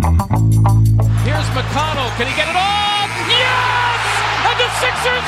Here's McConnell. Can he get it off? Yes! And the Sixers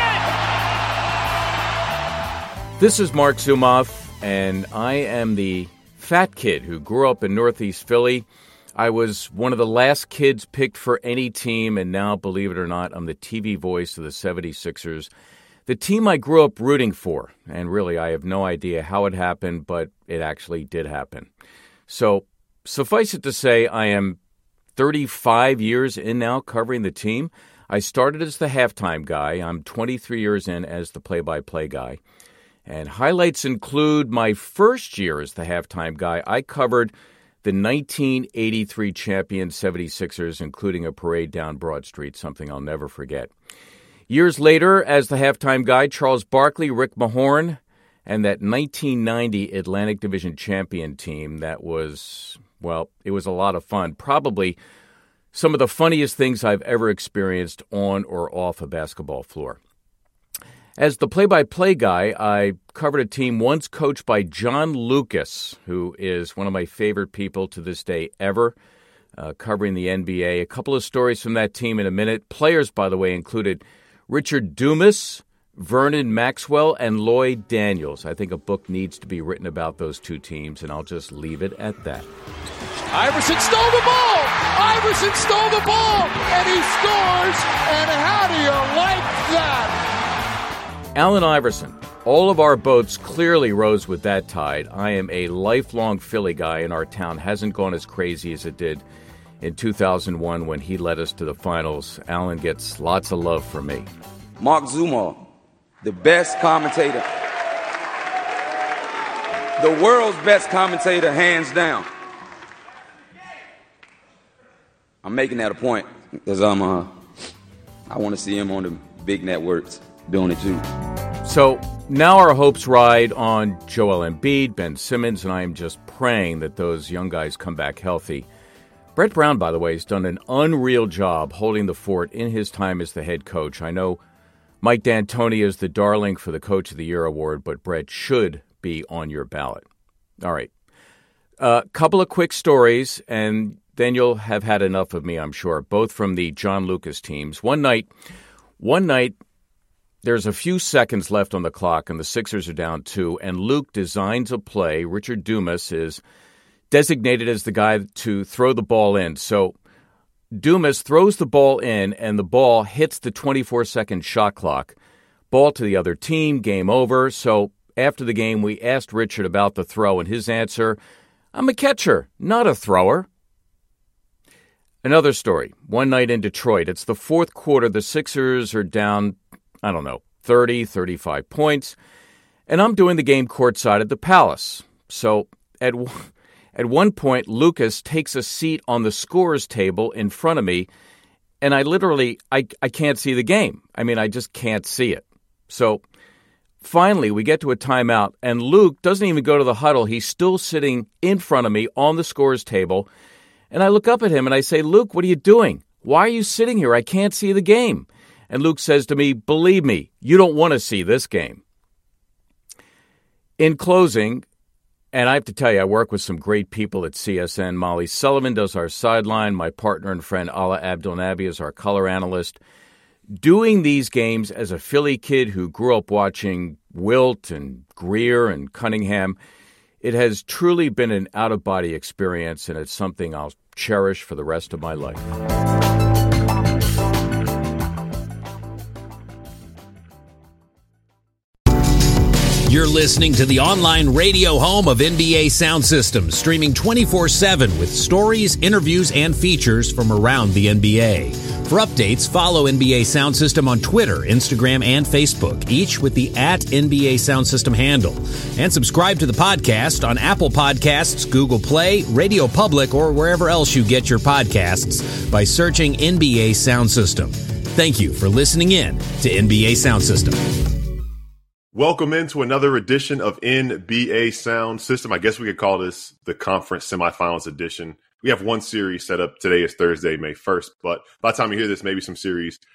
win it! This is Mark Zumoff, and I am the fat kid who grew up in Northeast Philly. I was one of the last kids picked for any team, and now, believe it or not, I'm the TV voice of the 76ers, the team I grew up rooting for. And really, I have no idea how it happened, but it actually did happen. So, suffice it to say, I am 35 years in now covering the team. I started as the halftime guy. I'm 23 years in as the play-by-play guy. And highlights include my first year as the halftime guy. I covered the 1983 champion 76ers, including a parade down Broad Street, something I'll never forget. Years later, as the halftime guy, Charles Barkley, Rick Mahorn, and that 1990 Atlantic Division champion team that was, well, it was a lot of fun. Probably some of the funniest things I've ever experienced on or off a basketball floor. As the play-by-play guy, I covered a team once coached by John Lucas, who is one of my favorite people to this day ever, covering the NBA. A couple of stories from that team in a minute. Players, by the way, included Richard Dumas, Vernon Maxwell, and Lloyd Daniels. I think a book needs to be written about those two teams, and I'll just leave it at that. Iverson stole the ball! Iverson stole the ball! And he scores! And how do you like that? Allen Iverson. All of our boats clearly rose with that tide. I am a lifelong Philly guy, and our town hasn't gone as crazy as it did in 2001 when he led us to the finals. Allen gets lots of love from me. Mark Zumoff, the best commentator. The world's best commentator, hands down. I'm making that a point because I want to see him on the big networks doing it too. So now our hopes ride on Joel Embiid, Ben Simmons, and I am just praying that those young guys come back healthy. Brett Brown, by the way, has done an unreal job holding the fort in his time as the head coach. I know Mike D'Antoni is the darling for the Coach of the Year award, but Brett should be on your ballot. All right. A couple of quick stories, and then you'll have had enough of me, I'm sure, both from the John Lucas teams. One night, there's a few seconds left on the clock, and the Sixers are down 2, and Luke designs a play. Richard Dumas is designated as the guy to throw the ball in. So Dumas throws the ball in, and the ball hits the 24-second shot clock. Ball to the other team, game over. So after the game, we asked Richard about the throw, and his answer, I'm a catcher, not a thrower. Another story. One night in Detroit, it's the fourth quarter. The Sixers are down 30, 35 points. And I'm doing the game courtside at the Palace. So at one point, Lucas takes a seat on the scorer's table in front of me, and I can't see the game. I just can't see it. So finally, we get to a timeout, and Luke doesn't even go to the huddle. He's still sitting in front of me on the scorer's table. And I look up at him and I say, Luke, what are you doing? Why are you sitting here? I can't see the game. And Luke says to me, believe me, you don't want to see this game. In closing, and I have to tell you, I work with some great people at CSN. Molly Sullivan does our sideline. My partner and friend Ala Abdel-Nabi is our color analyst. Doing these games as a Philly kid who grew up watching Wilt and Greer and Cunningham, it has truly been an out-of-body experience, and it's something I'll cherish for the rest of my life. You're listening to the online radio home of NBA Sound Systems, streaming 24/7 with stories, interviews, and features from around the NBA. For updates, follow NBA Sound System on Twitter, Instagram, and Facebook, each with the @NBA Sound System handle. And subscribe to the podcast on Apple Podcasts, Google Play, Radio Public, or wherever else you get your podcasts by searching NBA Sound System. Thank you for listening in to NBA Sound System. Welcome into another edition of NBA Sound System. I guess we could call this the conference semifinals edition. We have one series set up. Today is Thursday, May 1st, but by the time you hear this, maybe some series